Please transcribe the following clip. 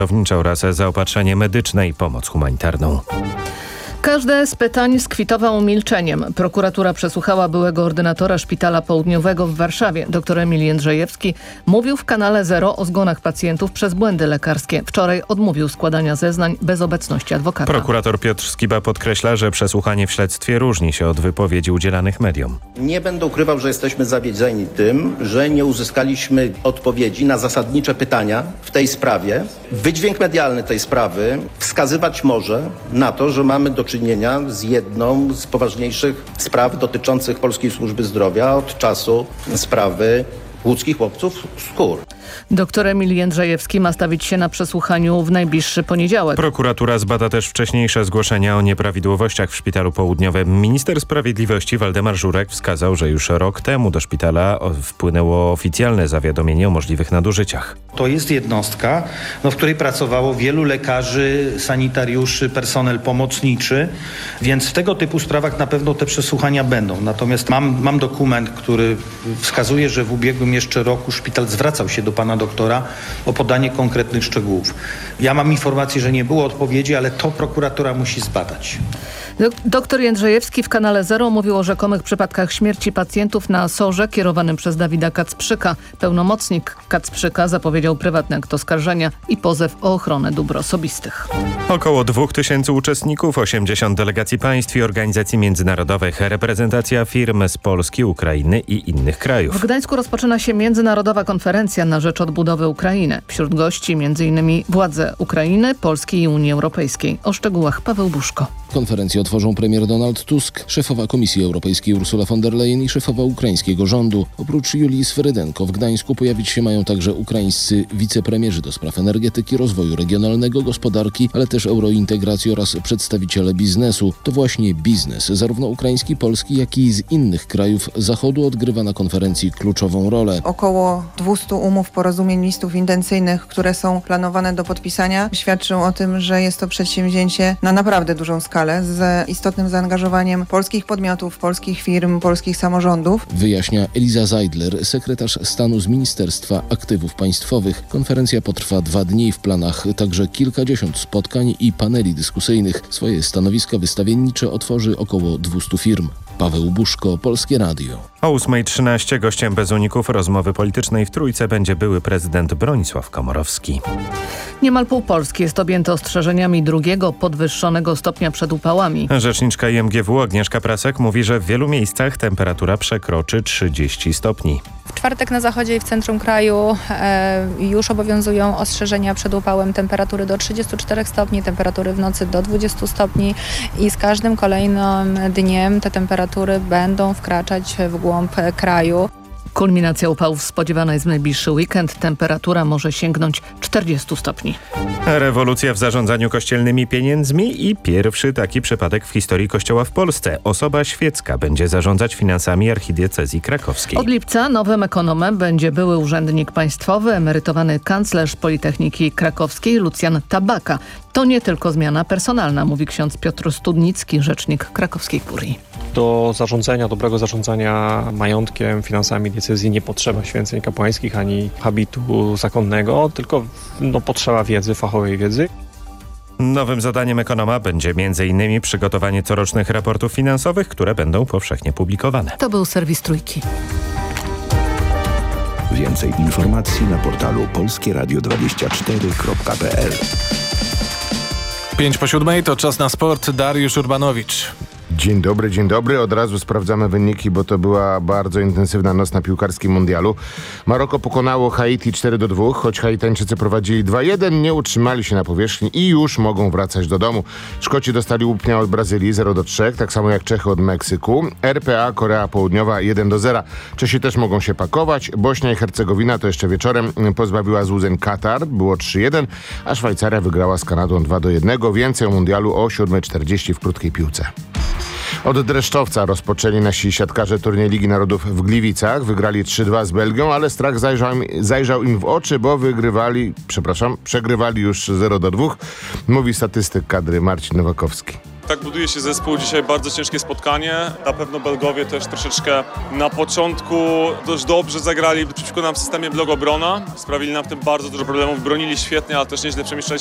oraz zaopatrzenie medyczne i pomoc humanitarną. Każde z pytań skwitował milczeniem. Prokuratura przesłuchała byłego ordynatora Szpitala Południowego w Warszawie. Dr Emil Jędrzejewski mówił w kanale Zero o zgonach pacjentów przez błędy lekarskie. Wczoraj odmówił składania zeznań bez obecności adwokata. Prokurator Piotr Skiba podkreśla, że przesłuchanie w śledztwie różni się od wypowiedzi udzielanych mediom. Nie będę ukrywał, że jesteśmy zawiedzeni tym, że nie uzyskaliśmy odpowiedzi na zasadnicze pytania w tej sprawie. Wydźwięk medialny tej sprawy wskazywać może na to, że mamy do czynienia z jedną z poważniejszych spraw dotyczących polskiej służby zdrowia od czasu sprawy łódzkich chłopców skór. Dr Emil Jędrzejewski ma stawić się na przesłuchaniu w najbliższy poniedziałek. Prokuratura zbada też wcześniejsze zgłoszenia o nieprawidłowościach w Szpitalu Południowym. Minister Sprawiedliwości Waldemar Żurek wskazał, że już rok temu do szpitala wpłynęło oficjalne zawiadomienie o możliwych nadużyciach. To jest jednostka, w której pracowało wielu lekarzy, sanitariuszy, personel pomocniczy, więc w tego typu sprawach na pewno te przesłuchania będą. Natomiast mam dokument, który wskazuje, że w ubiegłym jeszcze roku szpital zwracał się do pana doktora o podanie konkretnych szczegółów. Ja mam informację, że nie było odpowiedzi, ale to prokuratura musi zbadać. Doktor Jędrzejewski w kanale Zero mówił o rzekomych przypadkach śmierci pacjentów na SOR-ze kierowanym przez Dawida Kacprzyka. Pełnomocnik Kacprzyka zapowiedział prywatny akt oskarżenia i pozew o ochronę dóbr osobistych. Około 2000 uczestników, 80 delegacji państw i organizacji międzynarodowych, reprezentacja firm z Polski, Ukrainy i innych krajów. W Gdańsku rozpoczyna się Międzynarodowa Konferencja na rzecz odbudowy Ukrainy. Wśród gości m.in. władze Ukrainy, Polski i Unii Europejskiej. O szczegółach Paweł Buszko. Konferencję otworzą premier Donald Tusk, szefowa Komisji Europejskiej Ursula von der Leyen i szefowa ukraińskiego rządu. Oprócz Julii Swerydenko w Gdańsku pojawić się mają także ukraińscy wicepremierzy do spraw energetyki, rozwoju regionalnego, gospodarki, ale też eurointegracji oraz przedstawiciele biznesu. To właśnie biznes, zarówno ukraiński, polski, jak i z innych krajów Zachodu odgrywa na konferencji kluczową rolę. Około 200 umów, porozumień, listów intencyjnych, które są planowane do podpisania, świadczą o tym, że jest to przedsięwzięcie na naprawdę dużą skalę, z istotnym zaangażowaniem polskich podmiotów, polskich firm, polskich samorządów. Wyjaśnia Eliza Zeidler, sekretarz stanu z Ministerstwa Aktywów Państwowych. Konferencja potrwa 2 dni, w planach także kilkadziesiąt spotkań i paneli dyskusyjnych. Swoje stanowiska wystawiennicze otworzy około 200 firm. Paweł Buszko, Polskie Radio. O 8:13 gościem bez uników rozmowy politycznej w Trójce będzie były prezydent Bronisław Komorowski. Niemal pół Polski jest objęte ostrzeżeniami drugiego podwyższonego stopnia przed upałami. Rzeczniczka IMGW Agnieszka Prasek mówi, że w wielu miejscach temperatura przekroczy 30 stopni. W czwartek na zachodzie i w centrum kraju już obowiązują ostrzeżenia przed upałem, temperatury do 34 stopni, temperatury w nocy do 20 stopni i z każdym kolejnym dniem te temperatury będą wkraczać w głąb kraju. Kulminacja upałów spodziewana jest w najbliższy weekend. Temperatura może sięgnąć 40 stopni. Rewolucja w zarządzaniu kościelnymi pieniędzmi i pierwszy taki przypadek w historii Kościoła w Polsce. Osoba świecka będzie zarządzać finansami archidiecezji krakowskiej. Od lipca nowym ekonomem będzie były urzędnik państwowy, emerytowany kanclerz Politechniki Krakowskiej Lucjan Tabaka. To nie tylko zmiana personalna, mówi ksiądz Piotr Studnicki, rzecznik krakowskiej kurii. Do zarządzania, dobrego zarządzania majątkiem, finansami diecezji nie potrzeba święceń kapłańskich ani habitu zakonnego, tylko potrzeba wiedzy, fachowej wiedzy. Nowym zadaniem ekonoma będzie m.in. przygotowanie corocznych raportów finansowych, które będą powszechnie publikowane. To był serwis Trójki. Więcej informacji na portalu polskieradio24.pl. 6:05 to czas na sport. Dariusz Urbanowicz. Dzień dobry. Od razu sprawdzamy wyniki, bo to była bardzo intensywna noc na piłkarskim mundialu. Maroko pokonało Haiti 4-2, choć Haitańczycy prowadzili 2-1, nie utrzymali się na powierzchni i już mogą wracać do domu. Szkoci dostali łupnia od Brazylii 0-3, tak samo jak Czechy od Meksyku. RPA Korea Południowa 1-0. Czesi też mogą się pakować. Bośnia i Hercegowina to jeszcze wieczorem pozbawiła złudzeń Katar, było 3-1, a Szwajcaria wygrała z Kanadą 2-1. Więcej o mundialu o 7:40 w krótkiej piłce. Od dreszczowca rozpoczęli nasi siatkarze turniej Ligi Narodów w Gliwicach. Wygrali 3-2 z Belgią, ale strach zajrzał im w oczy, bo przegrywali już 0-2, mówi statystyk kadry Marcin Nowakowski. Tak buduje się zespół. Dzisiaj bardzo ciężkie spotkanie. Na pewno Belgowie też troszeczkę na początku dość dobrze zagrali przeciwko nam w systemie blok obrona. Sprawili nam w tym bardzo dużo problemów. Bronili świetnie, ale też nieźle przemieszczali